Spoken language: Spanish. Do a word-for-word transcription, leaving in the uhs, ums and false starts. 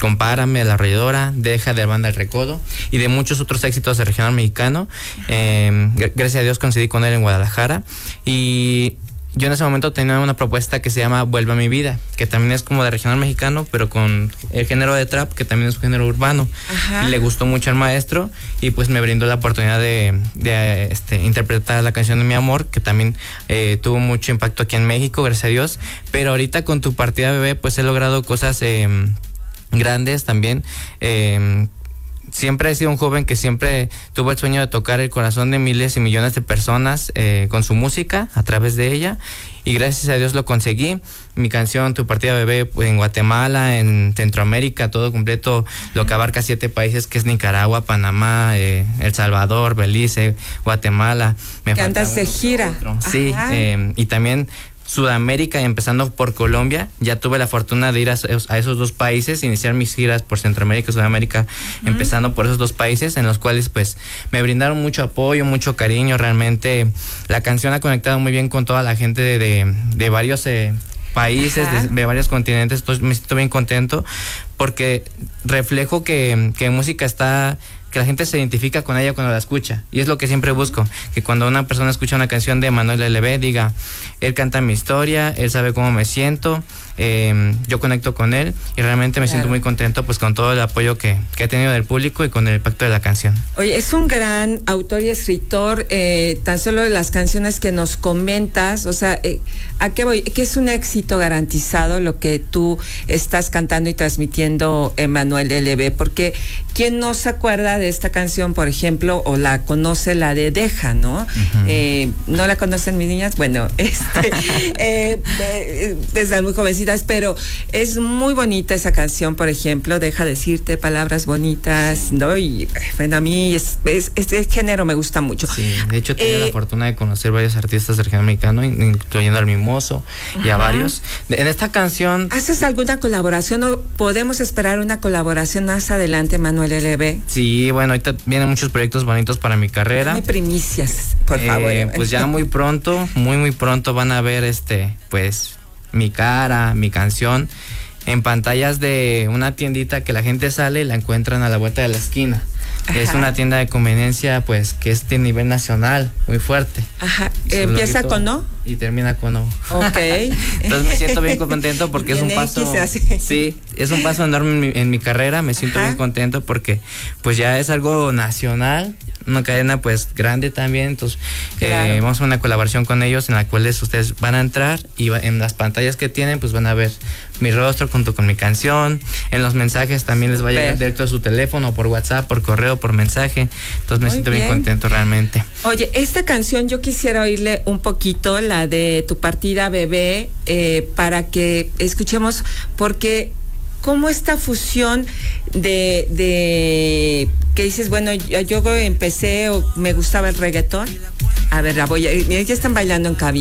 Compárame, La Arrolladora, Deja, de Banda El Recodo y de muchos otros éxitos del regional mexicano. Eh, gracias a Dios coincidí con él en Guadalajara y yo en ese momento tenía una propuesta que se llama Vuelve a mi vida, que también es como de regional mexicano, pero con el género de trap, que también es un género urbano. Ajá. Y le gustó mucho al maestro y pues me brindó la oportunidad de, de este, interpretar la canción de Mi Amor, que también eh, tuvo mucho impacto aquí en México, gracias a Dios. Pero ahorita con Tu Partida, Bebé, pues he logrado cosas eh, grandes también. Eh, Siempre he sido un joven que siempre tuvo el sueño de tocar el corazón de miles y millones de personas eh, con su música, a través de ella, y gracias a Dios lo conseguí. Mi canción Tu Partida, Bebé, en Guatemala, en Centroamérica, todo completo, lo que abarca siete países, que es Nicaragua, Panamá, eh, El Salvador, Belice, Guatemala. Me que andas de gira. Otro. Sí, eh, y también Sudamérica, y empezando por Colombia. Ya tuve la fortuna de ir a, a esos dos países, iniciar mis giras por Centroamérica y Sudamérica, uh-huh. empezando por esos dos países, en los cuales pues me brindaron mucho apoyo, mucho cariño. Realmente la canción ha conectado muy bien con toda la gente de, de, de varios eh, países, de, de varios continentes. Entonces me siento bien contento porque reflejo que, que música está... que la gente se identifica con ella cuando la escucha, y es lo que siempre busco, que cuando una persona escucha una canción de Manuel L B diga, él canta mi historia, él sabe cómo me siento, eh, yo conecto con él y realmente me claro. siento muy contento pues con todo el apoyo que, que he tenido del público y con el impacto de la canción. Oye, es un gran autor y escritor, eh, tan solo de las canciones que nos comentas, o sea, eh, ¿a qué voy? Que es un éxito garantizado lo que tú estás cantando y transmitiendo, Manuel L B, porque ¿quién no se acuerda de esta canción, por ejemplo, o la conoce, la de Deja, ¿no? Uh-huh. Eh, ¿no la conocen mis niñas? Bueno, este, eh, eh, desde muy jovencitas, pero es muy bonita esa canción, por ejemplo, Deja decirte palabras bonitas, ¿no? Y bueno, a mí es, es, este género me gusta mucho. Sí, de hecho he tenido eh, la fortuna de conocer varios artistas del género mexicano, incluyendo al Mimoso y uh-huh. a varios. En esta canción... ¿Haces alguna colaboración o podemos esperar una colaboración más adelante, Manuel L B? Sí, bueno, ahorita vienen muchos proyectos bonitos para mi carrera. Hay primicias, por eh, favor. Pues ya muy pronto, muy muy pronto van a ver este, pues, mi cara, mi canción en pantallas de una tiendita que la gente sale y la encuentran a la vuelta de la esquina. Ajá. Es una tienda de conveniencia, pues, que es de nivel nacional, muy fuerte. Ajá. ¿Empieza con O? Y termina con O. Ok. Entonces me siento bien contento porque es un paso... Sí, es un paso enorme en mi, en mi carrera. Me siento Ajá. bien contento porque, pues, ya es algo nacional, una cadena, pues, grande también. Entonces, claro. eh, vamos a una colaboración con ellos en la cual ustedes van a entrar y va, en las pantallas que tienen, pues, van a ver mi rostro junto con mi canción. En los mensajes también les va a llegar directo a su teléfono, por WhatsApp, por correo, por mensaje. Entonces me Muy siento bien. bien contento realmente. Oye, esta canción yo quisiera oírle un poquito, la de Tu Partida, Bebé, eh, para que escuchemos, porque como esta fusión de, de que dices, bueno, yo, yo empecé o me gustaba el reggaetón. A ver, la voy a, ya están bailando en cabina.